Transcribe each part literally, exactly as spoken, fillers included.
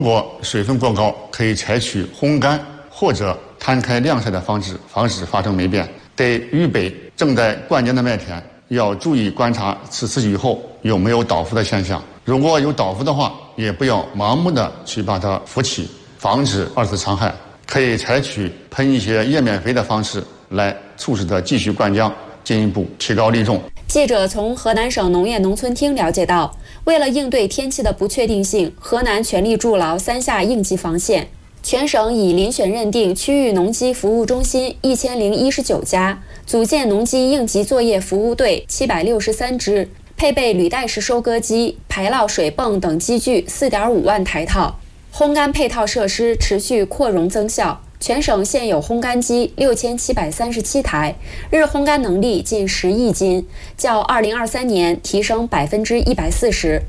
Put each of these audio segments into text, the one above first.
如果水分过高，可以采取烘干或者摊开晾晒的方式，防止发生霉变。对预备正在灌浆的麦田，要注意观察此次雨后有没有倒伏的现象。如果有倒伏的话，也不要盲目的去把它扶起，防止二次残害。可以采取喷一些叶面肥的方式来促使它继续灌浆，进一步提高粒重。 记者从河南省农业农村厅了解到，为了应对天气的不确定性，河南全力筑牢三下应急防线。全省已遴选认定区域农机服务中心一千零一十九家，组建农机应急作业服务队七百六十三支，配备履带式收割机、排涝水泵等机具四点五万台套，烘干配套设施持续扩容增效。全省现有烘干机六千七百三十七台，日烘干能力近十亿斤，较二零二三年提升百分之一百四十。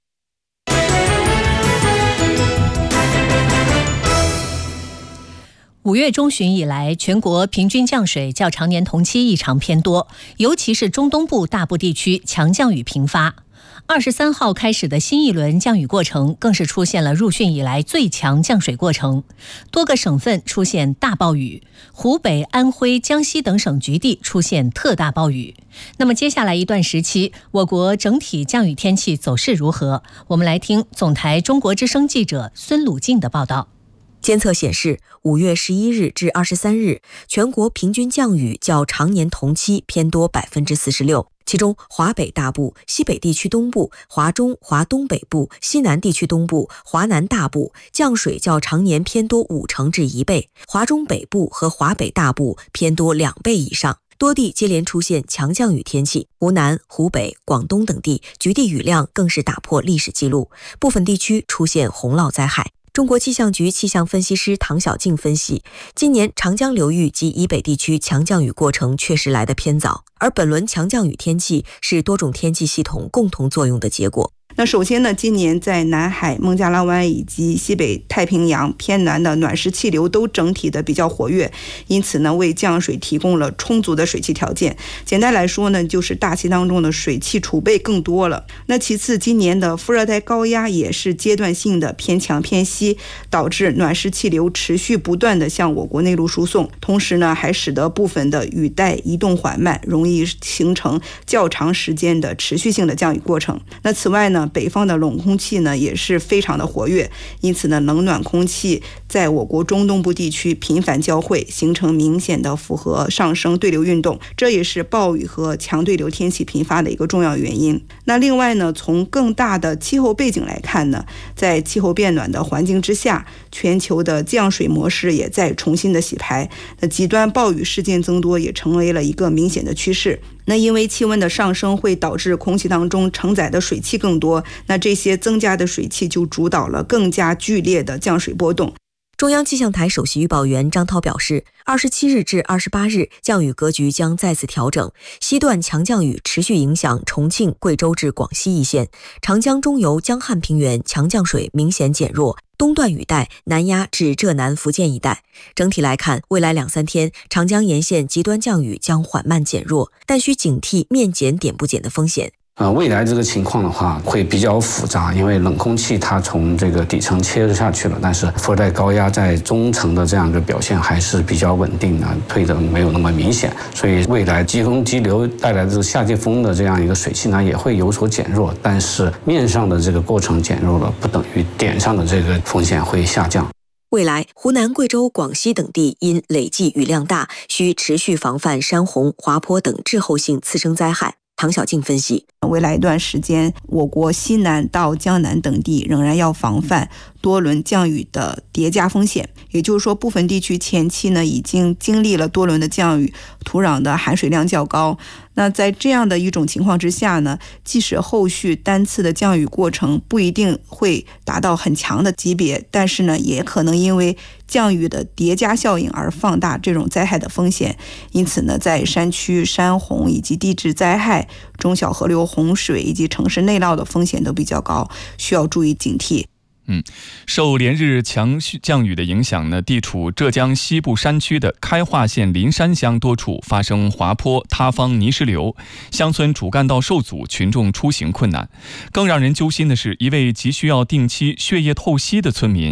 五月中旬以来，全国平均降水较常年同期异常偏多，尤其是中东部大部地区强降雨频发。二十三号开始的新一轮降雨过程更是出现了入汛以来最强降水过程，多个省份出现大暴雨，湖北、安徽、江西等省局地出现特大暴雨。那么接下来一段时期，我国整体降雨天气走势如何？我们来听总台中国之声记者孙鲁静的报道。 监测显示，五月十一日至二十三日，全国平均降雨较常年同期偏多百分之四十六。其中，华北大部、西北地区东部、华中、华东北部、西南地区东部、华南大部降水较常年偏多五成至一倍，华中北部和华北大部偏多两倍以上。多地接连出现强降雨天气，湖南、湖北、广东等地局地雨量更是打破历史记录，部分地区出现洪涝灾害。中国气象局气象分析师唐小静分析，今年长江流域及以北地区强降雨过程确实来得偏早，而本轮强降雨天气是多种天气系统共同作用的结果。 那首先呢，今年在南海、孟加拉湾以及西北太平洋偏南的暖湿气流都整体的比较活跃，因此呢，为降水提供了充足的水汽条件。简单来说呢，就是大气当中的水汽储备更多了。那其次，今年的副热带高压也是阶段性的偏强偏西，导致暖湿气流持续不断的向我国内陆输送，同时呢，还使得部分的雨带移动缓慢，容易形成较长时间的持续性的降雨过程。那此外呢，北方的冷空气呢也是非常的活跃，因此呢，冷暖空气在我国中东部地区频繁交汇，形成明显的符合上升对流运动，这也是暴雨和强对流天气频发的一个重要原因。那另外呢，从更大的气候背景来看呢，在气候变暖的环境之下，全球的降水模式也在重新的洗牌，那极端暴雨事件增多也成为了一个明显的趋势。那因为气温的上升会导致空气当中承载的水汽更多，那这些增加的水汽就主导了更加剧烈的降水波动。 中央气象台首席预报员张涛表示，二十七日至二十八日降雨格局将再次调整，西段强降雨持续影响重庆、贵州至广西一线，长江中游、江汉平原强降水明显减弱，东段雨带南压至浙南福建一带。整体来看，未来两三天长江沿线极端降雨将缓慢减弱，但需警惕面减点不减的风险。 呃，未来这个情况的话会比较复杂，因为冷空气它从这个底层切下去了，但是副热带高压在中层的这样一个表现还是比较稳定的，退的没有那么明显，所以未来季风激流带来的这个夏季风的这样一个水汽呢也会有所减弱，但是面上的这个过程减弱了，不等于点上的这个风险会下降。 未来，湖南、贵州、广西等地因累计雨量大，需持续防范山洪、滑坡等滞后性次生灾害。唐小静分析， 未来一段时间，我国西南到江南等地仍然要防范多轮降雨的叠加风险，也就是说，部分地区前期呢已经经历了多轮的降雨，土壤的含水量较高。那在这样的一种情况之下呢，即使后续单次的降雨过程不一定会达到很强的级别，但是呢，也可能因为降雨的叠加效应而放大这种灾害的风险。因此呢，在山区山洪以及地质灾害、中小河流洪水以及城市内涝的风险都比较高，需要注意警惕。 嗯，受连日强降雨的影响呢，地处浙江西部山区的开化县林山乡多处发生滑坡、塌方、泥石流，乡村主干道受阻，群众出行困难。更让人揪心的是，一位急需要定期血液透析的村民